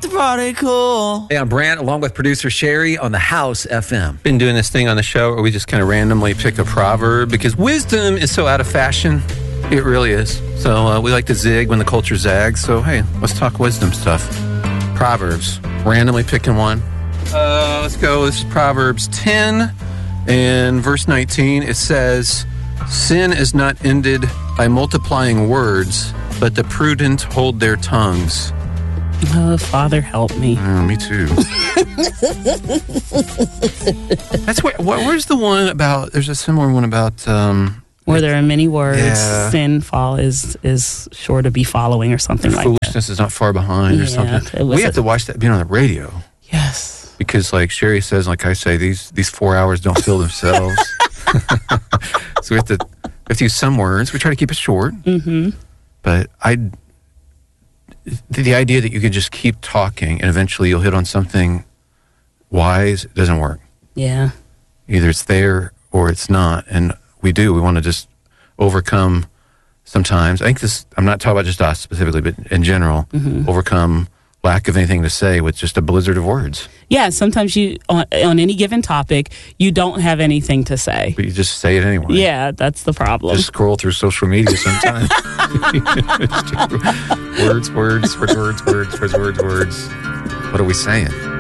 the party cool. Hey, I'm Brant, along with producer Sherry on the House FM. Been doing this thing on the show where we just kind of randomly pick a proverb because wisdom is so out of fashion. It really is. So we like to zig when the culture zags. So, hey, let's talk wisdom stuff. Proverbs. Randomly picking one. Let's go. This is Proverbs 10 and verse 19. It says, sin is not ended by multiplying words, but the prudent hold their tongues. Father, help me. Me too. That's where's the one about? There's a similar one about where there are many words, yeah. Sin fall is sure to be following, or something like that. Foolishness is not far behind, or something. We have to watch that being on the radio. Yes, because like Sherry says, like I say, these 4 hours don't fill themselves. So we have to use some words. We try to keep it short. Mm-hmm. But the idea that you could just keep talking and eventually you'll hit on something wise doesn't work. Yeah. Either it's there or it's not. And we want to just overcome sometimes. I think I'm not talking about just us specifically, but in general, overcome lack of anything to say with just a blizzard of words. Yeah, sometimes you, on any given topic, you don't have anything to say. But you just say it anyway. Yeah, that's the problem. Just scroll through social media sometimes. Words. What are we saying?